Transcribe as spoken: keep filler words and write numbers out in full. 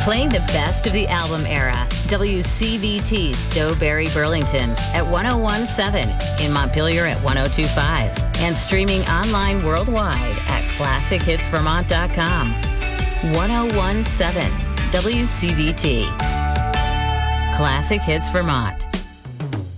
Playing the best of the album era. W C V T Stowberry, Burlington at one oh one point seven, in Montpelier at one oh two point five, and streaming online worldwide at classic hits vermont dot com. one oh one point seven W C V T. Classic Hits Vermont.